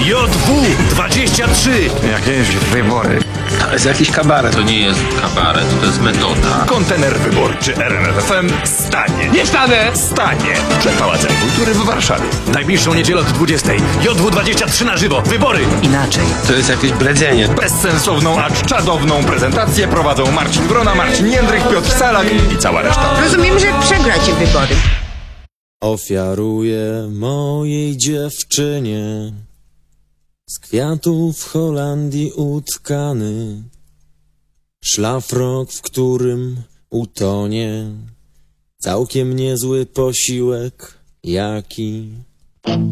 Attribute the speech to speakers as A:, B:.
A: JW23.
B: Jakieś wybory.
C: To jest jakiś kabaret.
D: To nie jest kabaret, to jest metoda.
A: Kontener wyborczy RMFFM stanie.
C: Nie wstanę!
A: Stanie przed Pałacem Kultury w Warszawie. W najbliższą niedzielę od 20. JW23 na żywo. Wybory.
E: Inaczej.
C: To jest jakieś bredzenie.
A: Bezsensowną, acz czadowną prezentację prowadzą Marcin Wrona, Marcin Jędrych, Piotr Salak i cała reszta.
F: Rozumiem, że przegracie wybory.
G: Ofiaruję mojej dziewczynie z kwiatów w Holandii utkany szlafrok, w którym utonie całkiem niezły posiłek jaki.